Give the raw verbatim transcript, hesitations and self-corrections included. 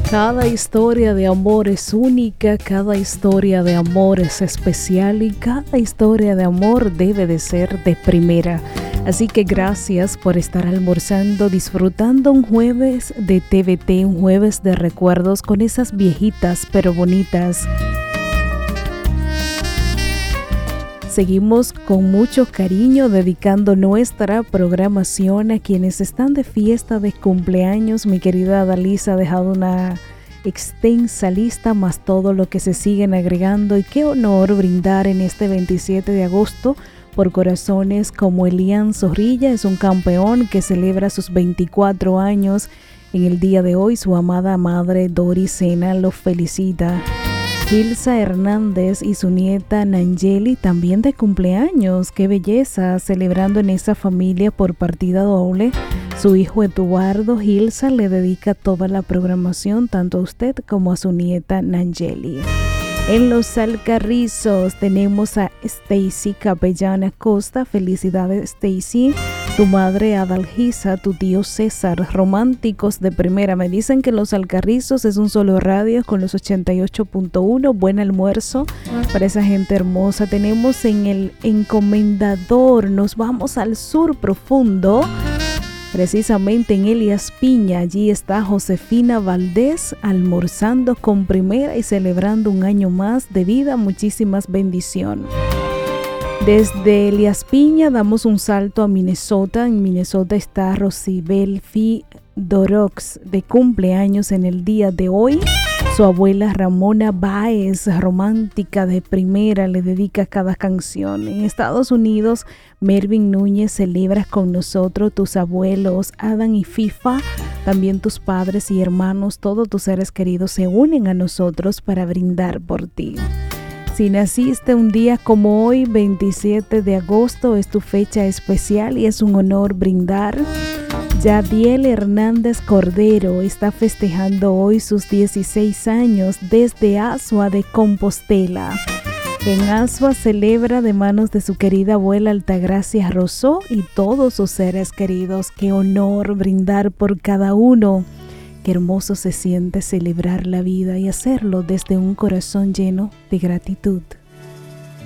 Cada historia de amor es única, cada historia de amor es especial y cada historia de amor debe de ser de primera. Así que gracias por estar almorzando, disfrutando un jueves de T V T, un jueves de recuerdos con esas viejitas pero bonitas. Seguimos con mucho cariño dedicando nuestra programación a quienes están de fiesta de cumpleaños. Mi querida Dalisa ha dejado una extensa lista más todo lo que se siguen agregando, y qué honor brindar en este veintisiete de agosto por corazones como Elian Zorrilla. Es un campeón que celebra sus veinticuatro años en el día de hoy. Su amada madre Doris Sena lo felicita. Gilsa Hernández y su nieta Nangeli también de cumpleaños. Qué belleza, celebrando en esa familia por partida doble. Su hijo Eduardo. Gilsa le dedica toda la programación tanto a usted como a su nieta Nangeli. En Los Alcarrizos tenemos a Stacy Capellana Costa. Felicidades, Stacy. Tu madre Adalgisa, tu tío César, románticos de primera. Me dicen que Los Alcarrizos es un solo radio con los ochenta y ocho punto uno. Buen almuerzo para esa gente hermosa. Tenemos en el Encomendador, nos vamos al sur profundo. Precisamente en Elías Piña, allí está Josefina Valdés almorzando con primera y celebrando un año más de vida. Muchísimas bendiciones. Desde Elías Piña damos un salto a Minnesota. En Minnesota está Rosibel Fidorox de cumpleaños en el día de hoy. Su abuela Ramona Báez, romántica de primera, le dedica cada canción. En Estados Unidos, Mervin Núñez celebra con nosotros. Tus abuelos Adam y Fifa, también tus padres y hermanos, todos tus seres queridos se unen a nosotros para brindar por ti. Si naciste un día como hoy, veintisiete de agosto, es tu fecha especial y es un honor brindar. Yadiel Hernández Cordero está festejando hoy sus dieciséis años desde Asua de Compostela. En Asua celebra de manos de su querida abuela Altagracia Rosó y todos sus seres queridos. Qué honor brindar por cada uno. Qué hermoso se siente celebrar la vida y hacerlo desde un corazón lleno de gratitud.